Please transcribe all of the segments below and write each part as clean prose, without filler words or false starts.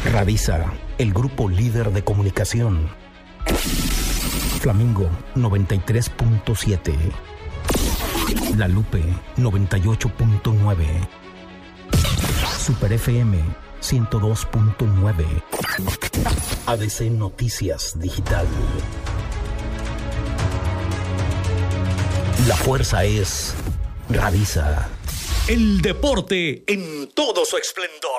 Radiza, el grupo líder de comunicación. Flamingo 93.7. La Lupe 98.9. Super FM 102.9. ADC Noticias Digital. La fuerza es Radiza. El deporte en todo su esplendor.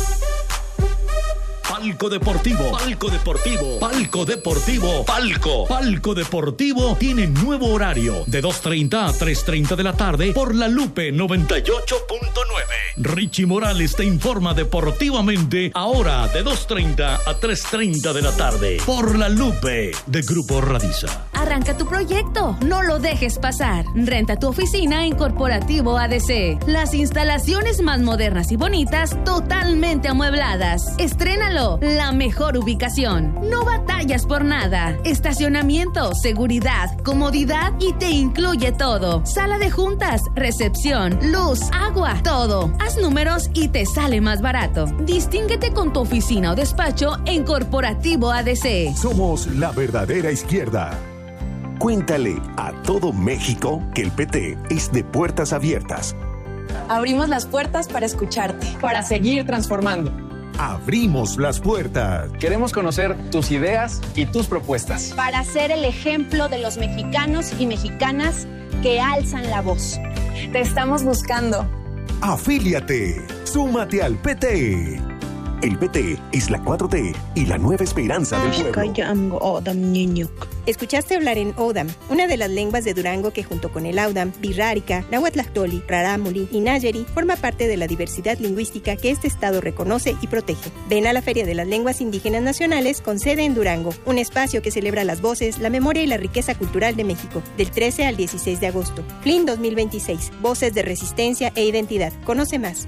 Palco Deportivo, Palco Deportivo, Palco Deportivo, Palco Deportivo tiene nuevo horario de 2:30 a 3:30 de la tarde por La Lupe 98.9. Richie Morales te informa deportivamente ahora de 2:30 a 3:30 de la tarde por La Lupe de Grupo Radiza. Arranca tu proyecto, no lo dejes pasar. Renta tu oficina en Corporativo ADC. Las instalaciones más modernas y bonitas, totalmente amuebladas. Estrénalo, la mejor ubicación. No batallas por nada. Estacionamiento, seguridad, comodidad y te incluye todo. Sala de juntas, recepción, luz, agua, todo. Haz números y te sale más barato. Distínguete con tu oficina o despacho en Corporativo ADC. Somos la verdadera izquierda. Cuéntale a todo México que el PT es de puertas abiertas. Abrimos las puertas para escucharte, para seguir transformando. Abrimos las puertas. Queremos conocer tus ideas y tus propuestas. Para ser el ejemplo de los mexicanos y mexicanas que alzan la voz. Te estamos buscando. Afíliate. Súmate al PT. El PT es la 4T y la nueva esperanza del pueblo. Escuchaste hablar en Odam, una de las lenguas de Durango que junto con el Audam, Birrárica, Nahuatlactoli, Rarámuri y Nayeri forma parte de la diversidad lingüística que este estado reconoce y protege. Ven a la Feria de las Lenguas Indígenas Nacionales con sede en Durango, un espacio que celebra las voces, la memoria y la riqueza cultural de México, del 13 al 16 de agosto. FLIN 2026, Voces de Resistencia e Identidad. Conoce más,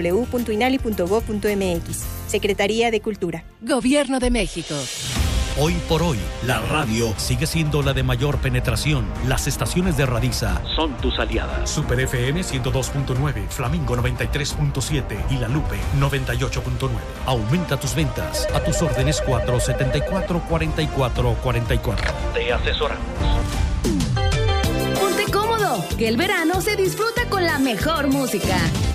www.inali.gov.mx. Secretaría de Cultura. Gobierno de México. Hoy por hoy, la radio sigue siendo la de mayor penetración. Las estaciones de Radiza son tus aliadas. Super FM 102.9, Flamingo 93.7 y La Lupe 98.9. Aumenta tus ventas. A tus órdenes 474-4444. Te asesoramos. Ponte cómodo, que el verano se disfruta con la mejor música.